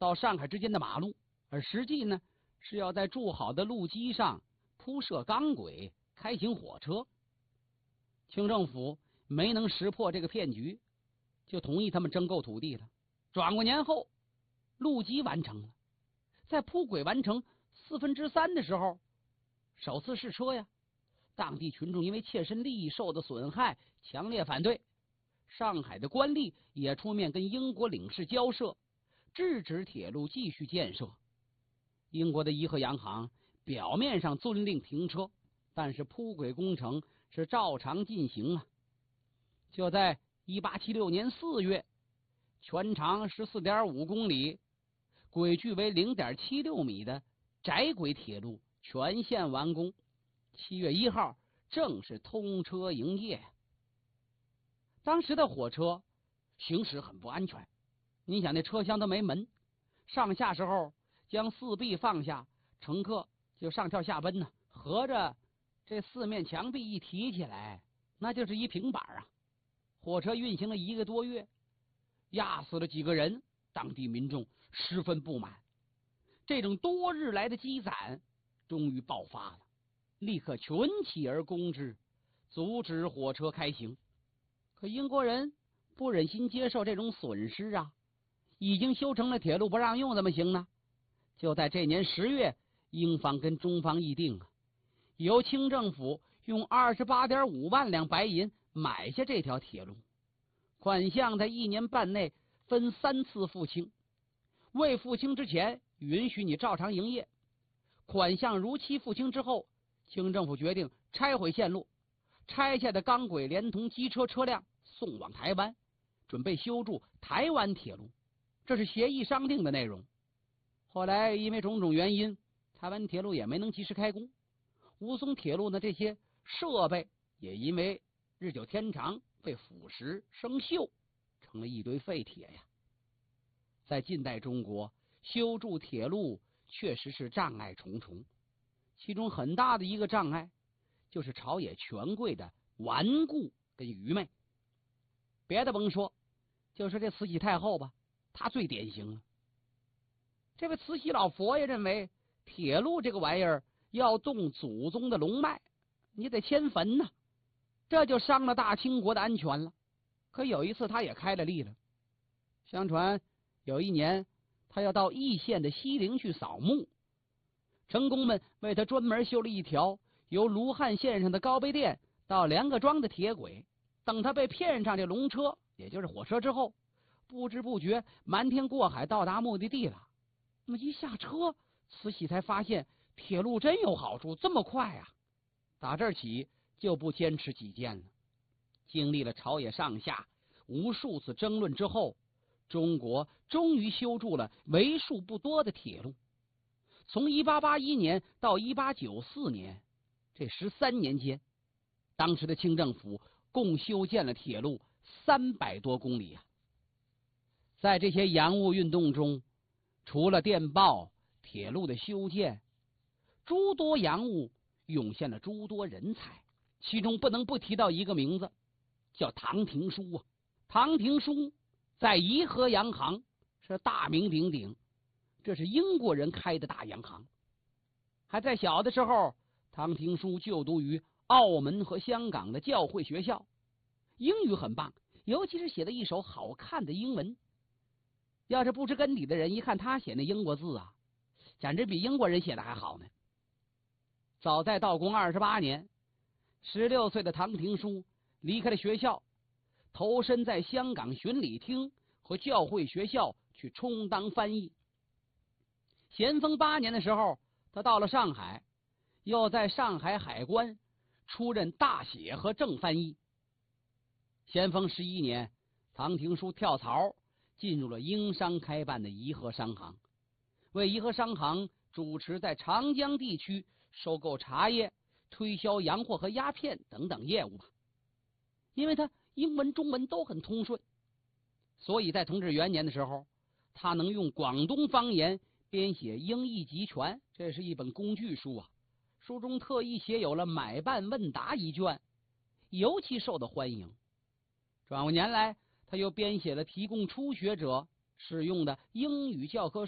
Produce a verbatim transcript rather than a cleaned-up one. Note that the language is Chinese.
到上海之间的马路，而实际呢是要在筑好的路基上铺设钢轨，开行火车。清政府没能识破这个骗局，就同意他们征购土地了。转过年后，路基完成了，在铺轨完成四分之三的时候，首次试车呀，当地群众因为切身利益受到损害，强烈反对。上海的官吏也出面跟英国领事交涉，制止铁路继续建设。英国的怡和洋行表面上遵令停车，但是铺轨工程是照常进行啊。就在一八七六年四月，全长 十四点五公里，轨距为 零点七六米的窄轨铁路全线完工。七月一号正式通车营业。当时的火车行驶很不安全，你想那车厢都没门，上下时候将四壁放下，乘客就上跳下奔呢，合着这四面墙壁一提起来，那就是一平板啊。火车运行了一个多月，压死了几个人，当地民众十分不满。这种多日来的积攒终于爆发了，立刻群起而攻之，阻止火车开行。可英国人不忍心接受这种损失啊，已经修成了铁路不让用怎么行呢？就在这年十月，英方跟中方议定啊，由清政府用 二十八点五万两白银买下这条铁路，款项在一年半内分三次付清，未付清之前允许你照常营业，款项如期付清之后，清政府决定拆毁线路，拆下的钢轨连同机车车辆送往台湾，准备修筑台湾铁路，这是协议商定的内容。后来因为种种原因，台湾铁路也没能及时开工，吴淞铁路的这些设备也因为日久天长被腐蚀生锈，成了一堆废铁呀。在近代中国，修筑铁路确实是障碍重重，其中很大的一个障碍就是朝野权贵的顽固跟愚昧。别的甭说，就说这慈禧太后吧，她最典型了。这位慈禧老佛爷认为铁路这个玩意儿要动祖宗的龙脉，你得迁坟呐，这就伤了大清国的安全了。可有一次他也开了例了，相传有一年他要到易县的西陵去扫墓，城工们为他专门修了一条由卢汉县上的高碑店到梁各庄的铁轨。等他被骗上这龙车，也就是火车之后，不知不觉瞒天过海到达目的地了。那么一下车，慈禧才发现铁路真有好处，这么快啊！打这儿起就不坚持己见了。经历了朝野上下无数次争论之后，中国终于修筑了为数不多的铁路。从一八八一年到一八九四年，这十三年间，当时的清政府共修建了铁路三百多公里啊！在这些洋务运动中，除了电报、铁路的修建，诸多洋务涌现了诸多人才，其中不能不提到一个名字，叫唐廷枢啊。唐廷枢在怡和洋行是大名鼎鼎，这是英国人开的大洋行。还在小的时候，唐廷枢就读于澳门和香港的教会学校，英语很棒，尤其是写了一手好看的英文。要是不知根底的人，一看他写那英国字啊，简直比英国人写的还好呢。早在道光二十八年，十六岁的唐廷枢离开了学校，投身在香港巡礼厅和教会学校去充当翻译。咸丰八年的时候，他到了上海，又在上海海关出任大写和正翻译。咸丰十一年，唐廷枢跳槽，进入了英商开办的怡和商行，为怡和商行主持在长江地区收购茶叶、推销洋货和鸦片等等业务吧。因为他英文、中文都很通顺，所以在同治元年的时候，他能用广东方言编写《英译集全》，这是一本工具书啊。书中特意写有了买办问答一卷，尤其受到欢迎。转过年来，他又编写了提供初学者使用的英语教科